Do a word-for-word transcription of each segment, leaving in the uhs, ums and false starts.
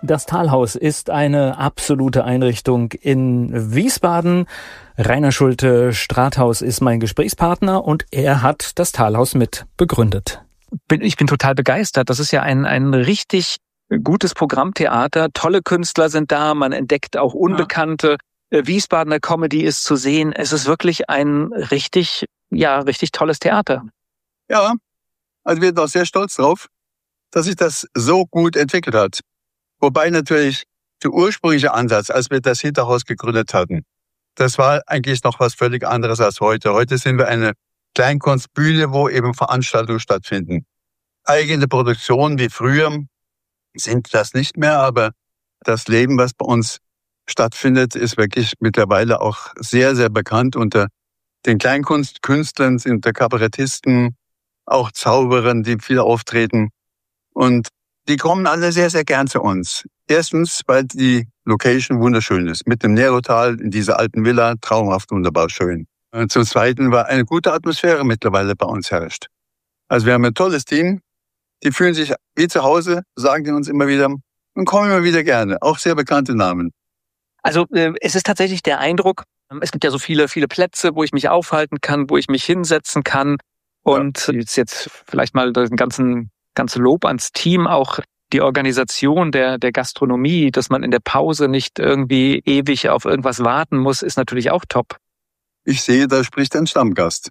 Das Talhaus ist eine absolute Einrichtung in Wiesbaden. Rainer Schulte-Strathaus ist mein Gesprächspartner und er hat das Talhaus mit begründet. Ich bin total begeistert. Das ist ja ein, ein richtig gutes Programmtheater. Tolle Künstler sind da. Man entdeckt auch Unbekannte. Ja. Wiesbadener Comedy ist zu sehen. Es ist wirklich ein richtig, ja, richtig tolles Theater. Ja, also wir sind auch sehr stolz drauf, dass sich das so gut entwickelt hat. Wobei natürlich der ursprüngliche Ansatz, als wir das Hinterhaus gegründet hatten, das war eigentlich noch was völlig anderes als heute. Heute sind wir eine Kleinkunstbühne, wo eben Veranstaltungen stattfinden. Eigene Produktionen wie früher sind das nicht mehr, aber das Leben, was bei uns stattfindet, ist wirklich mittlerweile auch sehr, sehr bekannt unter den Kleinkunstkünstlern, unter Kabarettisten, auch Zauberern, die viel auftreten. Und die kommen alle sehr, sehr gern zu uns. Erstens, weil die Location wunderschön ist. Mit dem Nerotal in dieser alten Villa, traumhaft, wunderbar schön. Und zum Zweiten, weil eine gute Atmosphäre mittlerweile bei uns herrscht. Also wir haben ein tolles Team. Die fühlen sich wie zu Hause, sagen die uns immer wieder und kommen immer wieder gerne. Auch sehr bekannte Namen. Also äh, es ist tatsächlich der Eindruck, es gibt ja so viele, viele Plätze, wo ich mich aufhalten kann, wo ich mich hinsetzen kann. Und ja. jetzt, jetzt vielleicht mal den ganzen ganze Lob ans Team, auch die Organisation der der Gastronomie, dass man in der Pause nicht irgendwie ewig auf irgendwas warten muss, ist natürlich auch top. Ich sehe, da spricht ein Stammgast.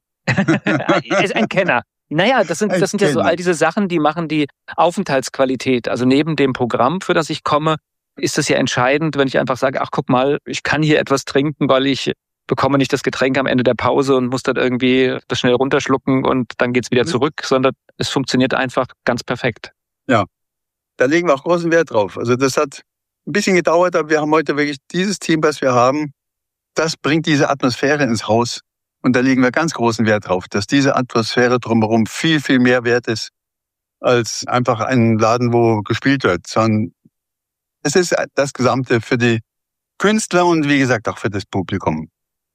Er ist ein Kenner. Naja, das sind das sind ja so all diese Sachen, die machen die Aufenthaltsqualität. Also neben dem Programm, für das ich komme, ist es ja entscheidend, wenn ich einfach sage, ach guck mal, ich kann hier etwas trinken, weil ich bekomme nicht das Getränk am Ende der Pause und muss dann irgendwie das schnell runterschlucken und dann geht's wieder zurück, sondern es funktioniert einfach ganz perfekt. Ja, da legen wir auch großen Wert drauf. Also das hat ein bisschen gedauert, aber wir haben heute wirklich dieses Team, was wir haben, das bringt diese Atmosphäre ins Haus. Und da legen wir ganz großen Wert drauf, dass diese Atmosphäre drumherum viel, viel mehr wert ist, als einfach ein Laden, wo gespielt wird. Sondern es ist das Gesamte für die Künstler und wie gesagt auch für das Publikum.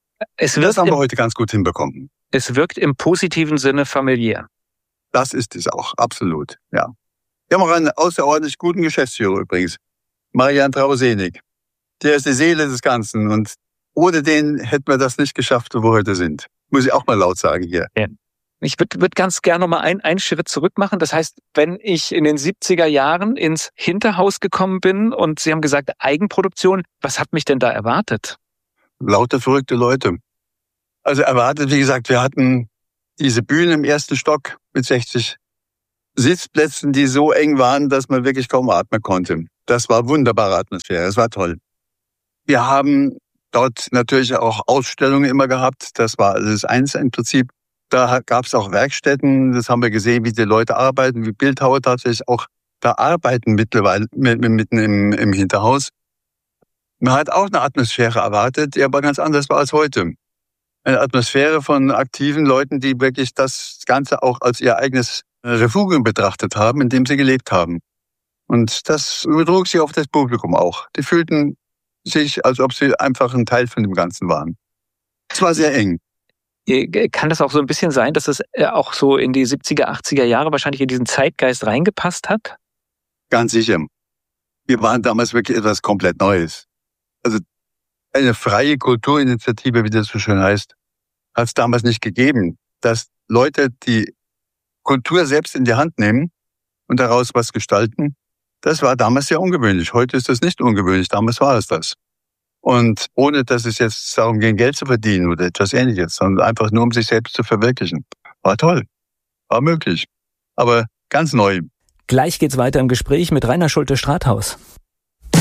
Es das haben wir heute ganz gut hinbekommen. Es wirkt im positiven Sinne familiär. Das ist es auch, absolut, ja. Wir haben auch einen außerordentlich guten Geschäftsführer übrigens, Marian Trausenig. Der ist die Seele des Ganzen und ohne den hätten wir das nicht geschafft, wo wir heute sind. Muss ich auch mal laut sagen hier. Ja. Ich würde würd ganz gerne noch mal ein, einen Schritt zurück machen. Das heißt, wenn ich in den siebziger Jahren ins Hinterhaus gekommen bin und Sie haben gesagt Eigenproduktion, was hat mich denn da erwartet? Lauter verrückte Leute. Also erwartet, wie gesagt, wir hatten diese Bühne im ersten Stock mit sechzig Sitzplätzen, die so eng waren, dass man wirklich kaum atmen konnte. Das war wunderbare Atmosphäre, das war toll. Wir haben dort natürlich auch Ausstellungen immer gehabt, das war alles eins im Prinzip. Da gab es auch Werkstätten, das haben wir gesehen, wie die Leute arbeiten, wie Bildhauer tatsächlich auch da arbeiten mittlerweile mitten im, im Hinterhaus. Man hat auch eine Atmosphäre erwartet, die aber ganz anders war als heute. Eine Atmosphäre von aktiven Leuten, die wirklich das Ganze auch als ihr eigenes Refugium betrachtet haben, in dem sie gelebt haben. Und das übertrug sich auf das Publikum auch. Die fühlten sich, als ob sie einfach ein Teil von dem Ganzen waren. Es war sehr eng. Kann das auch so ein bisschen sein, dass es auch so in die siebziger, achtziger Jahre wahrscheinlich in diesen Zeitgeist reingepasst hat? Ganz sicher. Wir waren damals wirklich etwas komplett Neues. Also eine freie Kulturinitiative, wie das so schön heißt, hat es damals nicht gegeben. Dass Leute die Kultur selbst in die Hand nehmen und daraus was gestalten, das war damals sehr ungewöhnlich. Heute ist das nicht ungewöhnlich, damals war es das. Und ohne, dass es jetzt darum ging, Geld zu verdienen oder etwas Ähnliches, sondern einfach nur, um sich selbst zu verwirklichen. War toll, war möglich, aber ganz neu. Gleich geht's weiter im Gespräch mit Rainer Schulte-Strathaus.